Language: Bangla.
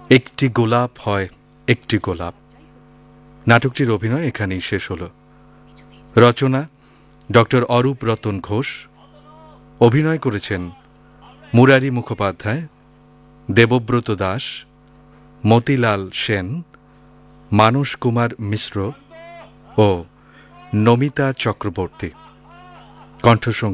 একটি গোলাপ হয় একটি গোলাপ। নাটকটির অভিনয় এখানেই শেষ হল। রচনা ডক্টর অরূপ রতন ঘোষ। অভিনয় করেছেন মুরারি মুখোপাধ্যায়, দেবব্রত দাস, মতিলাল সেন, মানস কুমার মিশ্র ও নমিতা চক্রবর্তী। কণ্ঠসংগীত